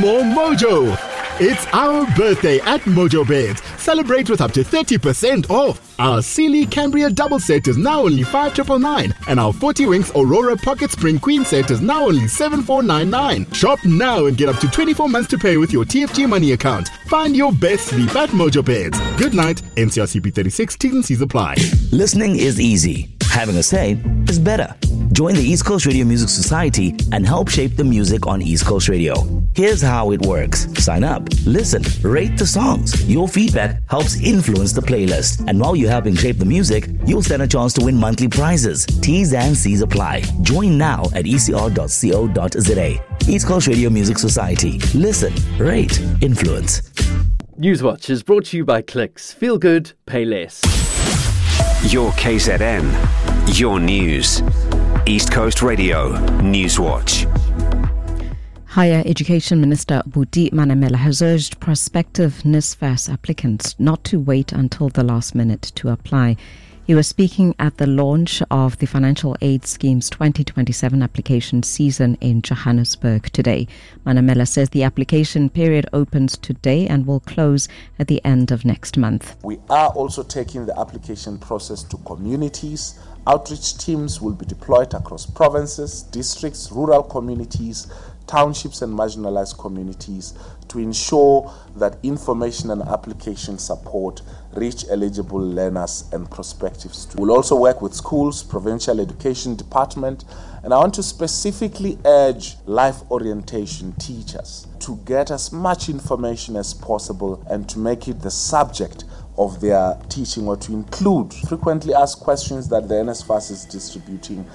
more mojo. It's our birthday at Mojo Beds. Celebrate with up to 30% off. Our Sealy Cambria double set is now only 5,999, and our 40 Winks Aurora Pocket Spring Queen set is now only 7,499. Shop now and get up to 24 months to pay with your TFG money account. Find your best sleep at Mojo Beds. Good night. NCR CP36. T's and C's apply. Listening is easy. Having a say is better. Join the East Coast Radio Music Society and help shape the music on East Coast Radio. Here's how it works. Sign up, listen, rate the songs. Your feedback helps influence the playlist. And while you're helping shape the music, you'll stand a chance to win monthly prizes. T's and C's apply. Join now at ecr.co.za. East Coast Radio Music Society. Listen, rate, influence. Newswatch is brought to you by Clicks. Feel good, pay less. Your KZN, your news. East Coast Radio, Newswatch. Higher Education Minister Buti Manamela has urged prospective NSFAS applicants not to wait until the last minute to apply. He was speaking at the launch of the Financial Aid Scheme's 2027 application season in Johannesburg today. Manamela says the application period opens today and will close at the end of next month. We are also taking the application process to communities. Outreach teams will be deployed across provinces, districts, rural communities, townships and marginalized communities to ensure that information and application support reach eligible learners and prospective students. We'll also work with schools, provincial education department, and I want to specifically urge life orientation teachers to get as much information as possible and to make it the subject of their teaching, or to include frequently asked questions that the NSFAS is distributing.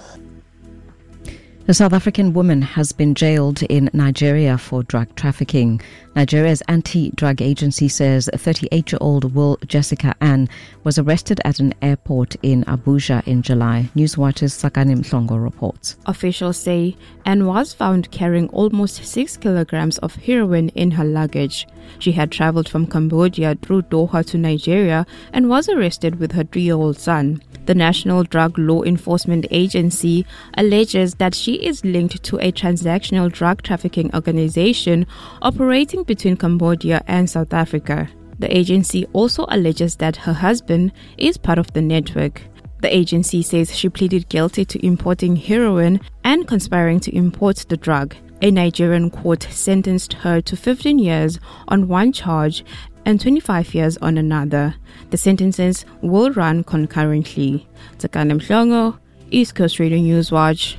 A South African woman has been jailed in Nigeria for drug trafficking. Nigeria's anti-drug agency says 38-year-old Will Jessica Ann was arrested at an airport in Abuja in July. Newswatch's Sakani Mhlongo reports. Officials say Ann was found carrying almost 6 kilograms of heroin in her luggage. She had traveled from Cambodia through Doha to Nigeria and was arrested with her 3-year-old son. The National Drug Law Enforcement Agency alleges that she is linked to a transactional drug trafficking organization operating between Cambodia and South Africa. The agency also alleges that her husband is part of the network. The agency says she pleaded guilty to importing heroin and conspiring to import the drug. A Nigerian court sentenced her to 15 years on one charge and 25 years on another. The sentences will run concurrently. Tsakane Mhlongo, East Coast Radio Newswatch.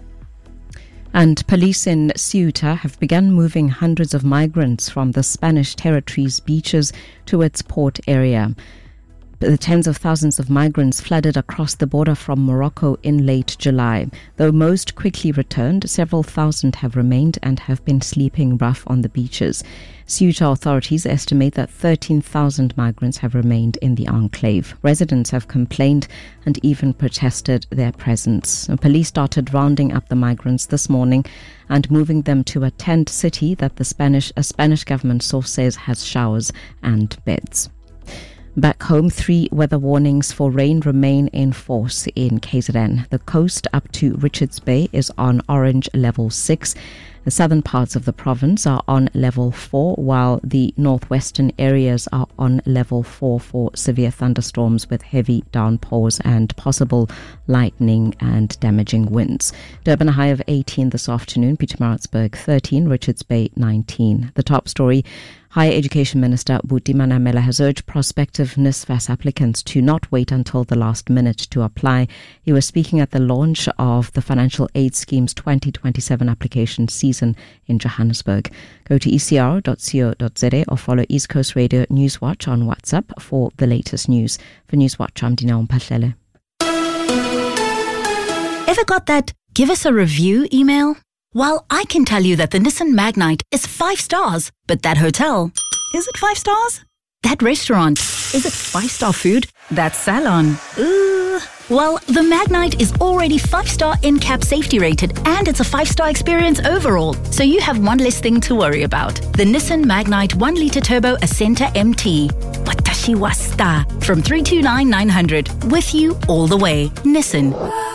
And police in Ceuta have begun moving hundreds of migrants from the Spanish territory's beaches to its port area. The tens of thousands of migrants flooded across the border from Morocco in late July. Though most quickly returned, several thousand have remained and have been sleeping rough on the beaches. Ceuta authorities estimate that 13,000 migrants have remained in the enclave. Residents have complained and even protested their presence. Police started rounding up the migrants this morning and moving them to a tent city that a Spanish government source says has showers and beds. Back home, 3 weather warnings for rain remain in force in KZN. The coast up to Richards Bay is on orange level 6. The southern parts of the province are on level 4, while the northwestern areas are on level 4 for severe thunderstorms with heavy downpours and possible lightning and damaging winds. Durban a high of 18 this afternoon, Pietermaritzburg 13, Richards Bay 19. The top story: Higher Education Minister Buti Manamela has urged prospective NSFAS applicants to not wait until the last minute to apply. He was speaking at the launch of the Financial Aid Scheme's 2027 application season in Johannesburg. Go to ecr.co.za or follow East Coast Radio Newswatch on WhatsApp for the latest news. For Newswatch, I'm Dineo Mpahlele. Ever got that give us a review email? Well, I can tell you that the Nissan Magnite is 5 stars. But that hotel, is it 5 stars? That restaurant, is it 5-star food? That salon, well, the Magnite is already 5-star NCAP safety rated and it's a 5-star experience overall. So you have one less thing to worry about. The Nissan Magnite 1-litre turbo Acenta MT. Watashi wasta. From 329,900. With you all the way. Nissan.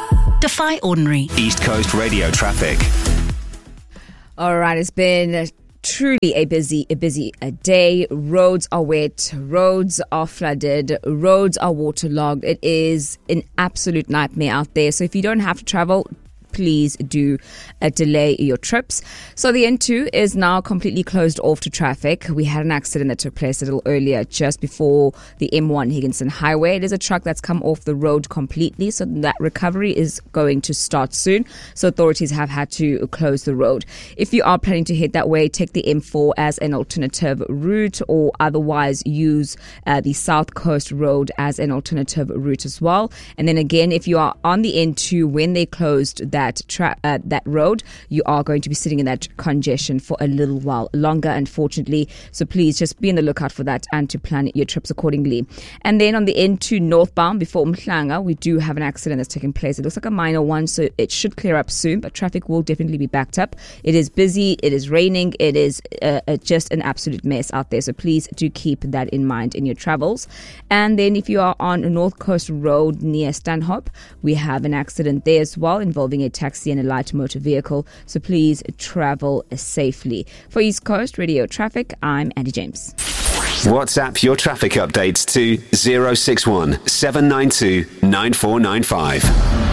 Defy ordinary. East Coast Radio traffic. All right, it's been truly a busy day. Roads are wet, roads are flooded, roads are waterlogged. It is an absolute nightmare out there. So if you don't have to travel, please do delay your trips. So the N2 is now completely closed off to traffic. We had an accident that took place a little earlier, just before the M1 Higginson Highway. It is a truck that's come off the road completely, so that recovery is going to start soon. So authorities have had to close the road. If you are planning to head that way, take the M4 as an alternative route, or otherwise use the South Coast Road as an alternative route as well. And then again, if you are on the N2 when they closed that road, you are going to be sitting in that congestion for a little while longer, unfortunately. So please just be on the lookout for that and to plan your trips accordingly. And then on the N2 northbound before Umhlanga, we do have an accident that's taken place. It looks like a minor one, so it should clear up soon, but traffic will definitely be backed up. It is busy, it is raining, it is just an absolute mess out there. So please do keep that in mind in your travels. And then if you are on North Coast Road near Stanhope, we have an accident there as well, involving a taxi and a light motor vehicle. So please travel safely. For East Coast Radio Traffic, I'm Andy James. WhatsApp your traffic updates to 061 792 9495.